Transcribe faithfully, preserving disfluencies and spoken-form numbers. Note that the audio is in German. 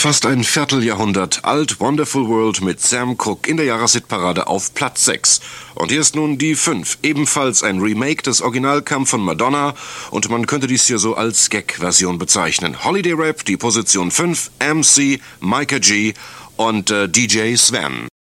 Fast ein Vierteljahrhundert alt, Wonderful World mit Sam Cooke in der Jahreshitparade auf Platz sechs. Und hier ist nun die fünf, ebenfalls ein Remake des Originalkampf von Madonna und man könnte dies hier so als Gag-Version bezeichnen. Holiday Rap, die Position fünf, M C, Micah G und äh, D J Sven.